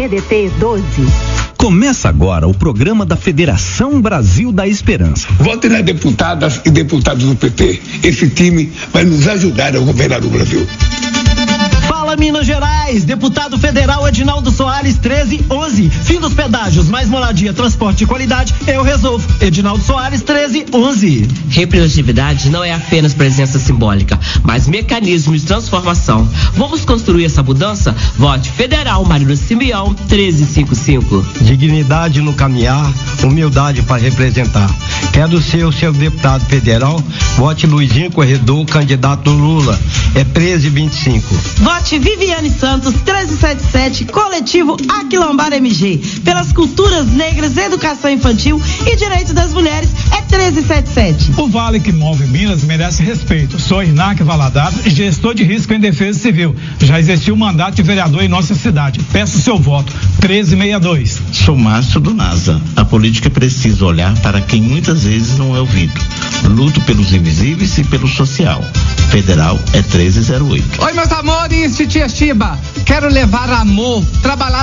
DDT 12. Começa agora o programa da Federação Brasil da Esperança. Votem nas deputadas e deputados do PT. Esse time vai nos ajudar a governar o Brasil. Fala Minas Gerais, deputado federal Edinaldo Soares 1311. Fim dos pedágios, mais moradia, transporte de qualidade, eu resolvo. Edinaldo Soares 1311. Representatividade não é apenas presença simbólica, mas mecanismo de transformação. Vamos construir essa mudança? Vote Federal Marino Simeão 1355. Dignidade no caminhar, humildade para representar. Quero ser o seu deputado federal. Vote Luizinho Corredor, candidato Lula. É 1325. Vote Viviane Santos 1377, coletivo Aquilombar MG. Pelas culturas negras, educação infantil e direitos das mulheres é 1377. O Vale que move Minas merece respeito. Sou Inac Valadares, gestor de risco em defesa civil. Já existiu um mandato de vereador em nossa cidade. Peço seu voto. 1362. Sou Márcio do NASA. A política precisa olhar para quem muitas vezes não é ouvido. Luto pelos invisíveis e pelo social. Federal é 1308. Oi, meus amores, titia Chiba. Quero levar amor, trabalhar